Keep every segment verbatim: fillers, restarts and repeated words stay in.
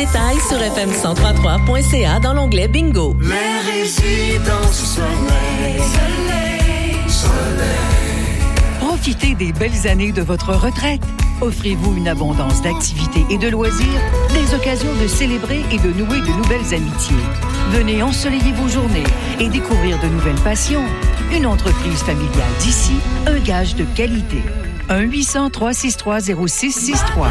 détails sur f m cent trois trois point c a dans l'onglet Bingo. Les résidences du soleil, soleil, soleil. Profitez des belles années de votre retraite. Offrez-vous une abondance d'activités et de loisirs, des occasions de célébrer et de nouer de nouvelles amitiés. Venez ensoleiller vos journées et découvrir de nouvelles passions. Une entreprise familiale d'ici, un gage de qualité. un huit cents, trois six trois, zéro six six trois.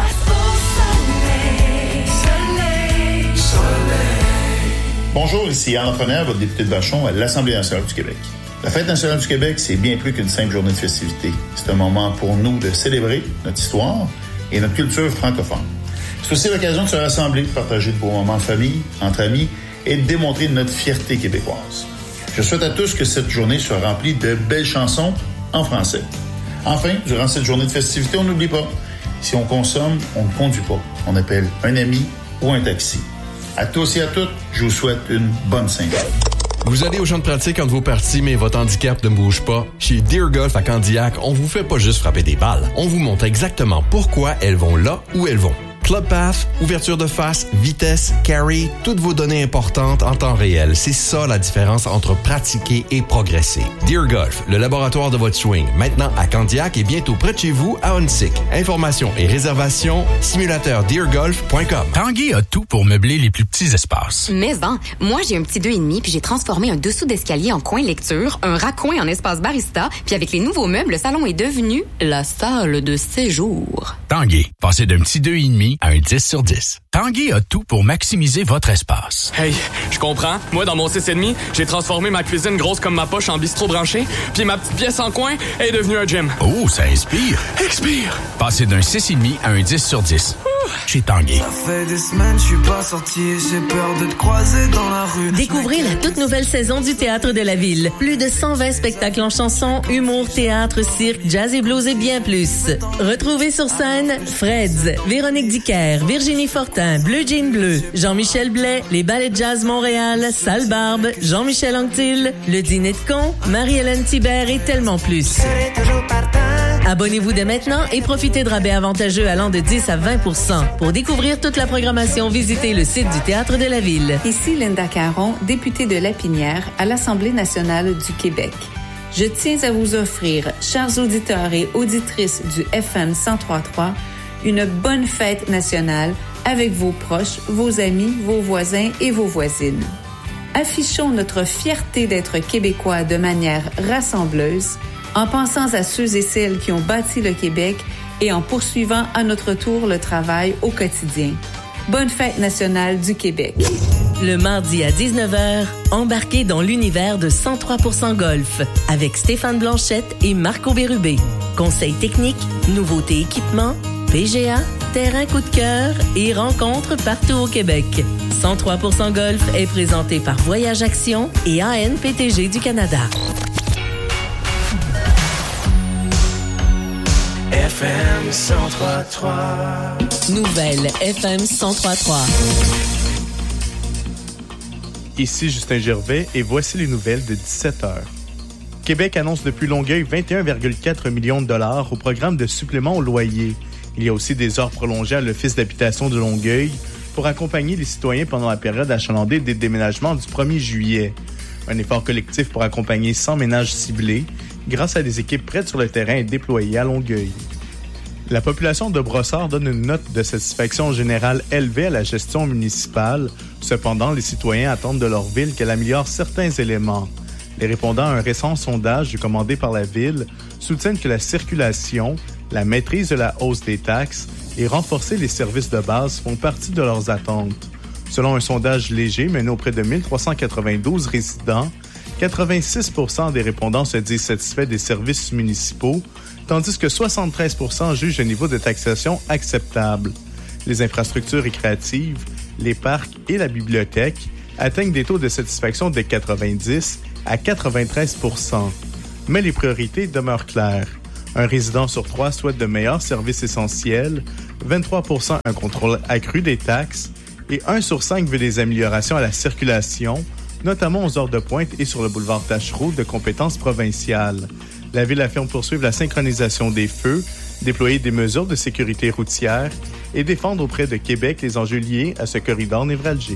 Bonjour, ici Anne Lafrenière, votre député de Vachon à l'Assemblée nationale du Québec. La Fête nationale du Québec, c'est bien plus qu'une simple journée de festivité. C'est un moment pour nous de célébrer notre histoire et notre culture francophone. C'est aussi l'occasion de se rassembler, de partager de beaux moments en famille, entre amis et de démontrer notre fierté québécoise. Je souhaite à tous que cette journée soit remplie de belles chansons en français. Enfin, durant cette journée de festivité, on n'oublie pas, si on consomme, on ne conduit pas. On appelle un ami ou un taxi. À tous et à toutes, je vous souhaite une bonne Saint-Valentin. Vous allez au champ de pratique entre vos parties, mais votre handicap ne bouge pas. Chez Deer Golf à Candiac, on vous fait pas juste frapper des balles. On vous montre exactement pourquoi elles vont là où elles vont. Club Path, ouverture de face, vitesse, carry, toutes vos données importantes en temps réel. C'est ça la différence entre pratiquer et progresser. Deer Golf, le laboratoire de votre swing, maintenant à Candiac et bientôt près de chez vous à Huntsic. Informations et réservations, simulateur deer golf point com. Tanguay a tout pour meubler les plus petits espaces. Mais bon, moi j'ai un petit deux et demi puis j'ai transformé un dessous d'escalier en coin lecture, un raccoin en espace barista, puis avec les nouveaux meubles, le salon est devenu la salle de séjour. Tanguay, passez d'un petit deux et demi à un dix sur dix. Tanguay a tout pour maximiser votre espace. Hey, je comprends. Moi, dans mon six et demi, j'ai transformé ma cuisine grosse comme ma poche en bistrot branché, puis ma petite pièce en coin est devenue un gym. Oh, ça inspire. Expire. Passez d'un six et demi à un dix sur dix. Chez Tanguay. Ça fait des semaines, je suis pas sorti, j'ai peur de te croiser dans la rue. Découvrez la toute nouvelle saison du Théâtre de la Ville. Plus de cent vingt spectacles en chansons, humour, théâtre, cirque, jazz et blues et bien plus. Retrouvez sur scène Freds, Véronique Dicker, Virginie Fortin, Bleu Jean Bleu, Jean-Michel Blais, les Ballets de Jazz Montréal, Sale Barbe, Jean-Michel Anctil, Le Dîner de Con, Marie-Hélène Thibert et tellement plus. Abonnez-vous dès maintenant et profitez de rabais avantageux allant de dix à vingt pour cent. Pour découvrir toute la programmation, visitez le site du Théâtre de la Ville. Ici Linda Caron, députée de Lapinière à l'Assemblée nationale du Québec. Je tiens à vous offrir, chers auditeurs et auditrices du F M cent trois point trois, une bonne fête nationale avec vos proches, vos amis, vos voisins et vos voisines. Affichons notre fierté d'être Québécois de manière rassembleuse, en pensant à ceux et celles qui ont bâti le Québec et en poursuivant à notre tour le travail au quotidien. Bonne fête nationale du Québec. Le mardi à dix-neuf heures, embarquez dans l'univers de cent trois pour cent Golf avec Stéphane Blanchette et Marco Bérubé. Conseils techniques, nouveautés équipements, P G A, terrain coup de cœur et rencontres partout au Québec. cent trois pour cent Golf est présenté par Voyage Action et A N P T G du Canada. F M cent trois point trois. Nouvelle F M cent trois point trois. Ici Justin Gervais et voici les nouvelles de dix-sept heures. Québec annonce depuis Longueuil vingt et un virgule quatre millions de dollars au programme de supplément au loyer. Il y a aussi des heures prolongées à l'Office d'habitation de Longueuil pour accompagner les citoyens pendant la période achalandée des déménagements du premier juillet. Un effort collectif pour accompagner cent ménages ciblés grâce à des équipes prêtes sur le terrain et déployées à Longueuil. La population de Brossard donne une note de satisfaction générale élevée à la gestion municipale. Cependant, les citoyens attendent de leur ville qu'elle améliore certains éléments. Les répondants à un récent sondage commandé par la ville soutiennent que la circulation, la maîtrise de la hausse des taxes et renforcer les services de base font partie de leurs attentes. Selon un sondage léger mené auprès de mille trois cent quatre-vingt-douze résidents, quatre-vingt-six pour cent des répondants se disent satisfaits des services municipaux, tandis que soixante-treize pour cent jugent le niveau de taxation acceptable. Les infrastructures récréatives, les parcs et la bibliothèque atteignent des taux de satisfaction de quatre-vingt-dix à quatre-vingt-treize pour cent. Mais les priorités demeurent claires. Un résident sur trois souhaite de meilleurs services essentiels, vingt-trois pour cent un contrôle accru des taxes et un sur cinq veut des améliorations à la circulation, notamment aux heures de pointe et sur le boulevard Tachereau de compétences provinciales. La Ville affirme poursuivre la synchronisation des feux, déployer des mesures de sécurité routière et défendre auprès de Québec les enjeux liés à ce corridor névralgique.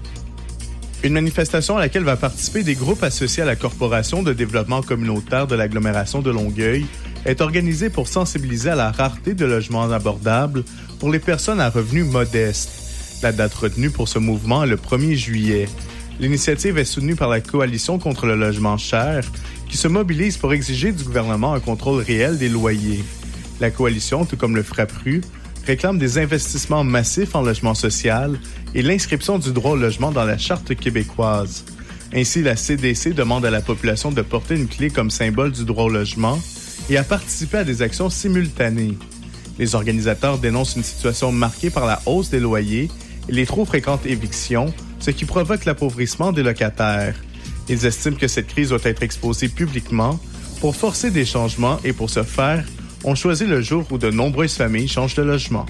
Une manifestation à laquelle va participer des groupes associés à la Corporation de développement communautaire de l'agglomération de Longueuil est organisée pour sensibiliser à la rareté de logements abordables pour les personnes à revenus modestes. La date retenue pour ce mouvement est le premier juillet. L'initiative est soutenue par la Coalition contre le logement cher, qui se mobilise pour exiger du gouvernement un contrôle réel des loyers. La Coalition, tout comme le FRAPRU, réclame des investissements massifs en logement social et l'inscription du droit au logement dans la Charte québécoise. Ainsi, la C D C demande à la population de porter une clé comme symbole du droit au logement et à participer à des actions simultanées. Les organisateurs dénoncent une situation marquée par la hausse des loyers et les trop fréquentes évictions, ce qui provoque l'appauvrissement des locataires. Ils estiment que cette crise doit être exposée publiquement pour forcer des changements et pour ce faire, ont choisi le jour où de nombreuses familles changent de logement.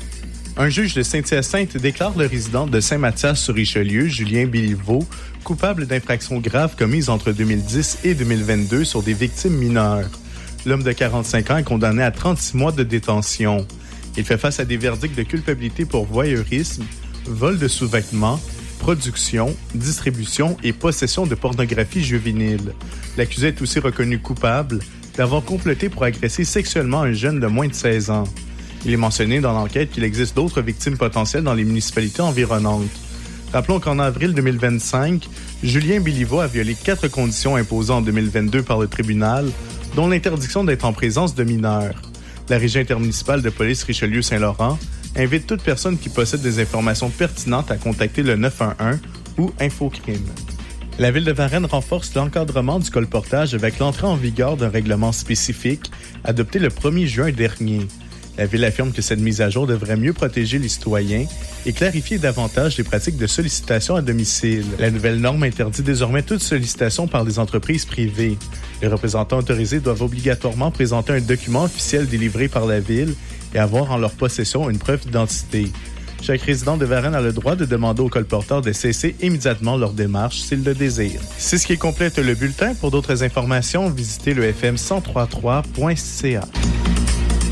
Un juge de Saint-Hyacinthe déclare le résident de Saint-Mathias-sur-Richelieu, Julien Béliveau, coupable d'infractions graves commises entre deux mille dix et deux mille vingt-deux sur des victimes mineures. L'homme de quarante-cinq ans est condamné à trente-six mois de détention. Il fait face à des verdicts de culpabilité pour voyeurisme, vol de sous-vêtements, production, distribution et possession de pornographie juvénile. L'accusé est aussi reconnu coupable d'avoir comploté pour agresser sexuellement un jeune de moins de seize ans. Il est mentionné dans l'enquête qu'il existe d'autres victimes potentielles dans les municipalités environnantes. Rappelons qu'en avril deux mille vingt-cinq, Julien Béliveau a violé quatre conditions imposées en deux mille vingt-deux par le tribunal, dont l'interdiction d'être en présence de mineurs. La Régie intermunicipale de police Richelieu-Saint-Laurent invite toute personne qui possède des informations pertinentes à contacter le neuf un un ou Infocrime. La Ville de Varennes renforce l'encadrement du colportage avec l'entrée en vigueur d'un règlement spécifique adopté le premier juin dernier. La Ville affirme que cette mise à jour devrait mieux protéger les citoyens et clarifier davantage les pratiques de sollicitation à domicile. La nouvelle norme interdit désormais toute sollicitation par des entreprises privées. Les représentants autorisés doivent obligatoirement présenter un document officiel délivré par la Ville et avoir en leur possession une preuve d'identité. Chaque résident de Varennes a le droit de demander aux colporteurs de cesser immédiatement leur démarche s'ils le désirent. C'est ce qui complète le bulletin. Pour d'autres informations, visitez le f m cent trois point trois point c a.